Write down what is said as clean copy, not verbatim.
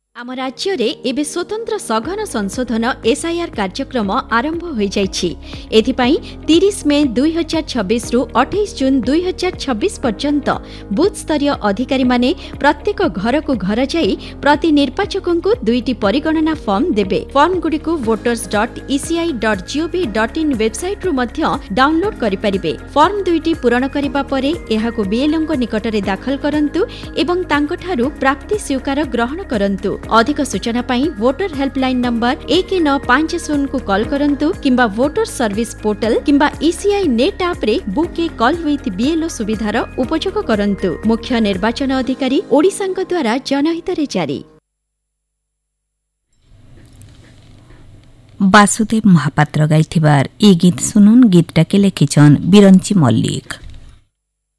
आम राज्य रे एबे स्वतंत्र सघन संशोधन एसआईआर कार्यक्रम आरंभ हो जाइछि। एथिपाई 30 मे 2026 रु 28 जून 2026 पर्यंत बूथ स्तरीय अधिकारी माने प्रत्येक घर को घर जाई प्रति निर्वाचकों को 2टी परिगणना फॉर्म देबे। फॉर्म गुडी को voters.eci.gov.in वेबसाइट रु मध्य डाउनलोड करि परिबे। फॉर्म 2टी पूरण करिबा परे एहाको बीएलओ को निकट रे दाखल करंतु एवं तांको ठारू प्राप्ति स्वीकार ग्रहण करंतु। अधिक सूचना पाई वोटर हेल्पलाइन नंबर 1950 को कॉल करंतु किंबा वोटर सर्विस पोर्टल किंबा ईसीआई नेट ऐप रे book A call with BLO सुविधार उपयोग करंतु। मुख्य निर्वाचन अधिकारी ओडिशांक द्वारा जनहित रे जारी। वासुदेव महापात्र गाइथिबार ए गीत सुनुन। गीतटाके लेखिछन बिरंची मल्लिक।